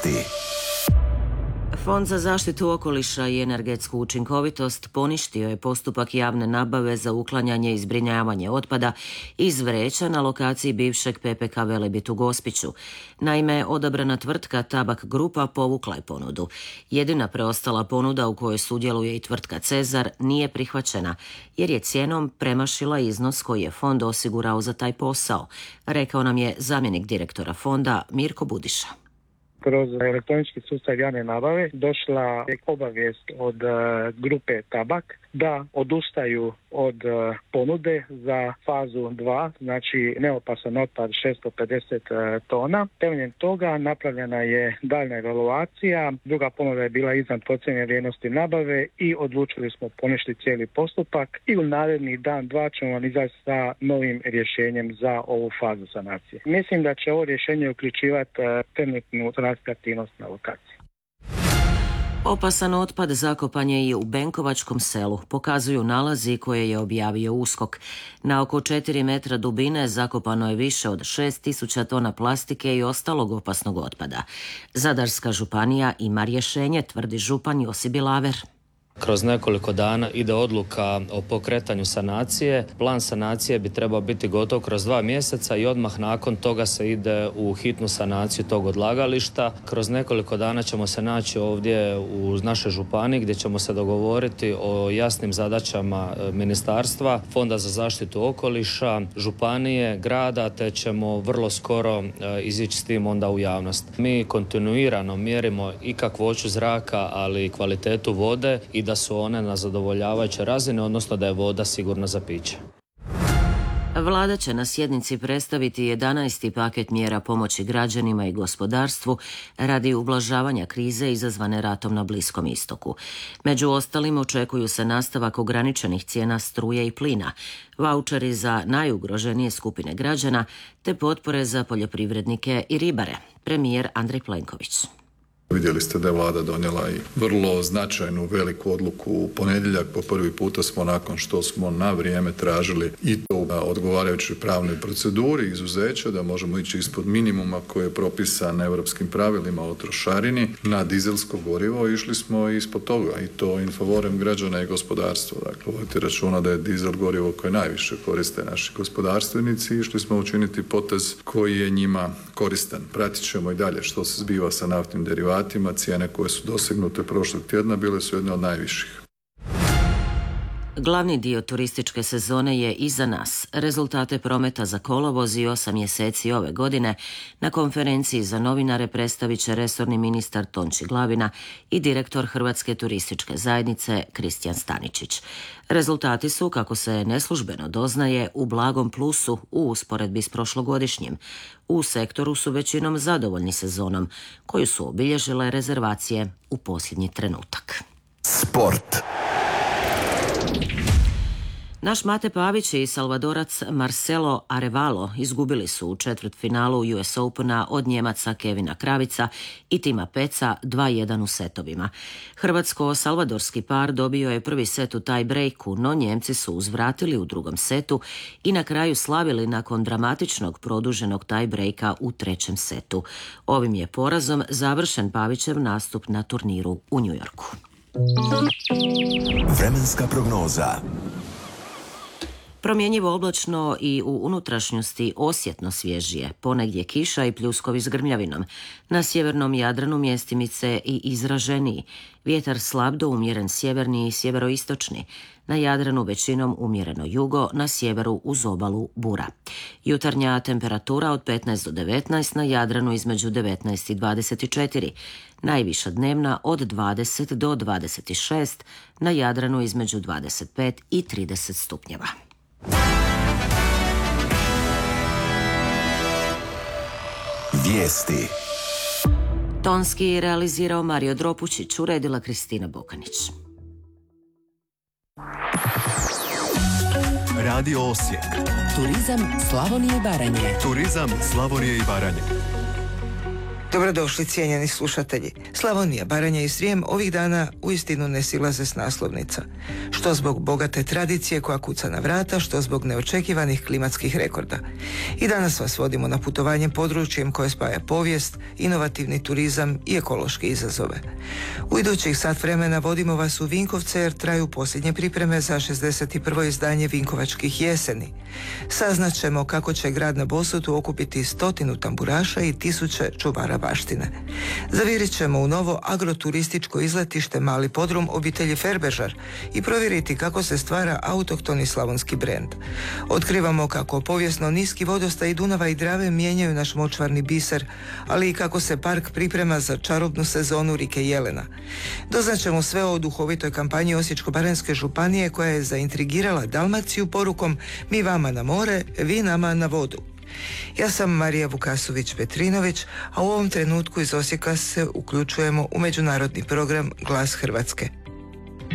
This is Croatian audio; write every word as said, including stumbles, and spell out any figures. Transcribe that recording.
Fond za zaštitu okoliša i energetsku učinkovitost poništio je postupak javne nabave za uklanjanje i zbrinjavanje otpada iz vreća na lokaciji bivšeg P P K Velebit u Gospiću. Naime, odabrana tvrtka Tabak Grupa povukla je ponudu. Jedina preostala ponuda u kojoj sudjeluje i tvrtka Cezar nije prihvaćena, jer je cijenom premašila iznos koji je fond osigurao za taj posao, rekao nam je zamjenik direktora fonda Mirko Budiša. Kroz elektronički sustav javne nabave došla je obavijest od uh, grupe Tabak da odustaju od uh, ponude za fazu dva, znači neopasan otpad šesto pedeset uh, tona. Temeljem toga napravljena je daljna evaluacija, druga ponuda je bila iznad procijenjene vrijednosti nabave i odlučili smo poništiti cijeli postupak i u naredni dan, dva ćemo vam izaći sa novim rješenjem za ovu fazu sanacije. Mislim da će ovo rješenje uključivati uh, trenutnu aktivnost na lokaciji. Opasan otpad zakopan je i u Benkovačkom selu, pokazuju nalazi koje je objavio USKOK. Na oko četiri metra dubine zakopano je više od šest tisuća tona plastike i ostalog opasnog otpada. Zadarska županija ima rješenje, tvrdi župan Josip Bilaver. Kroz nekoliko dana ide odluka o pokretanju sanacije. Plan sanacije bi trebao biti gotov kroz dva mjeseca i odmah nakon toga se ide u hitnu sanaciju tog odlagališta. Kroz nekoliko dana ćemo se naći ovdje u našoj županiji gdje ćemo se dogovoriti o jasnim zadaćama ministarstva, Fonda za zaštitu okoliša, županije, grada, te ćemo vrlo skoro izići s tim onda u javnost. Mi kontinuirano mjerimo i kakvoću zraka, ali i kvalitetu vode i da su one na zadovoljavajućoj razini, odnosno da je voda sigurna za piće. Vlada će na sjednici predstaviti jedanaesti paket mjera pomoći građanima i gospodarstvu radi ublažavanja krize izazvane ratom na Bliskom istoku. Među ostalim očekuju se nastavak ograničenih cijena struje i plina, vaučeri za najugroženije skupine građana te potpore za poljoprivrednike i ribare. Premijer Andrej Plenković. Vidjeli ste da je vlada donijela i vrlo značajnu veliku odluku u ponedjeljak. Po prvi puta smo nakon što smo na vrijeme tražili i to u odgovarajućoj pravnoj proceduri izuzeća da možemo ići ispod minimuma koji je propisan europskim pravilima o trošarini na dizelsko gorivo. Išli smo ispod toga i to in favorem građana i gospodarstva. Dakle, vodite računa da je dizel gorivo koje najviše koriste naši gospodarstvenici i išli smo učiniti potez koji je njima koristan. Pratit ćemo i dalje što se zbiva sa naftnim derivatima. Cijene koje su dosegnute prošlog tjedna bile su jedne od najviših. Glavni dio turističke sezone je iza nas. Rezultate prometa za kolovoz i osam mjeseci ove godine na konferenciji za novinare predstavit će resorni ministar Tonči Glavina i direktor Hrvatske turističke zajednice Kristijan Staničić. Rezultati su, kako se neslužbeno doznaje, u blagom plusu u usporedbi s prošlogodišnjim. U sektoru su većinom zadovoljni sezonom, koju su obilježile rezervacije u posljednji trenutak. Sport. Naš Mate Pavić i Salvadorac Marcelo Arevalo izgubili su u četvrtfinalu U S Opena od Njemaca Kevina Kravica i Tima Peca dva jedan u setovima. Hrvatsko-salvadorski par dobio je prvi set u tie breaku, no Njemci su uzvratili u drugom setu i na kraju slavili nakon dramatičnog produženog tie breaka u trećem setu. Ovim je porazom završen Pavićev nastup na turniru u Njujorku. Vremenska prognoza. Promjenjivo oblačno i u unutrašnjosti osjetno svježije, ponegdje kiša i pljuskovi s grmljavinom. Na sjevernom Jadranu mjestimice i izraženiji. Vjetar slab do umjeren sjeverni i sjeveroistočni. Na Jadranu većinom umjereno jugo, na sjeveru uz obalu bura. Jutarnja temperatura od petnaest do devetnaest, na Jadranu između devetnaest i dvadeset četiri. Najviša dnevna od dvadeset do dvadeset šest, na Jadranu između dvadeset pet i trideset stupnjeva. Vijesti. Tonski realizirao Mario Dropučić, uredila Kristina Bokanić. Radio Osijek. Turizam Slavonije i Baranje. Turizam Slavonije i Baranje. Dobrodošli cijenjeni slušatelji. Slavonija, Baranja i Srijem ovih dana uistinu ne silaze s naslovnica. Što zbog bogate tradicije koja kuca na vrata, što zbog neočekivanih klimatskih rekorda. I danas vas vodimo na putovanje područjem koje spaja povijest, inovativni turizam i ekološke izazove. U idućih sat vremena vodimo vas u Vinkovce jer traju posljednje pripreme za šezdeset prvo izdanje Vinkovačkih jeseni. Saznaćemo kako će grad na Bosutu okupiti stotinu tamburaša i tisuće čuvara baštine. Zavirit ćemo u novo agroturističko izletište Mali podrum obitelji Ferbežar i provjeriti kako se stvara autohtoni slavonski brend. Otkrivamo kako povijesno niski vodostaj Dunava i Drave mijenjaju naš močvarni biser, ali i kako se park priprema za čarobnu sezonu rijeke Jelena. Doznaćemo sve o duhovitoj kampanji Osječko-baranjske županije koja je zaintrigirala Dalmaciju porukom "Mi vama na more, vi nama na vodu". Ja sam Marija Vukasović-Petrinović, a u ovom trenutku iz Osijeka se uključujemo u međunarodni program Glas Hrvatske.